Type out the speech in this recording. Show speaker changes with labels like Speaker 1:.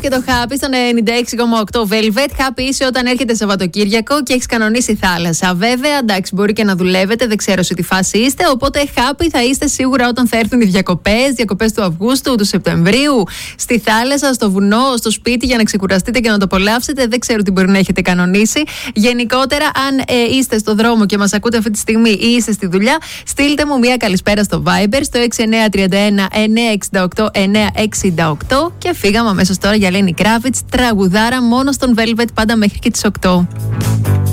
Speaker 1: και το Happy στον 96,8 Velvet. Happy είσαι όταν έρχεται Σαββατοκύριακο και έχεις κανονίσει θάλασσα. Βέβαια, εντάξει, μπορεί και να δουλεύετε, δεν ξέρω σε τι φάση είστε. Οπότε happy θα είστε σίγουρα όταν θα έρθουν οι διακοπές του Αυγούστου, του Σεπτεμβρίου, στη θάλασσα, στο βουνό, στο σπίτι για να ξεκουραστείτε και να το απολαύσετε. Δεν ξέρω τι μπορεί να έχετε κανονίσει. Γενικότερα, αν είστε στο δρόμο και μας ακούτε αυτή τη στιγμή ή είστε στη δουλειά, στείλτε μου μία καλησπέρα στο Viber στο 6931 968 968 και φύγαμε αμέσως τώρα για Lenny Kravitz, τραγουδάρα μόνο στον Velvet, πάντα μέχρι και τις 8.